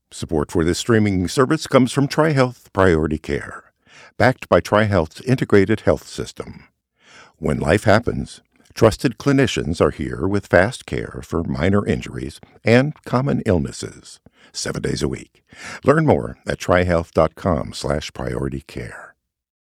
Support for this streaming service comes from TriHealth Priority Care, backed by TriHealth's integrated health system. When life happens, trusted clinicians are here with fast care for minor injuries and common illnesses, 7 days a week. Learn more at trihealth.com/prioritycare.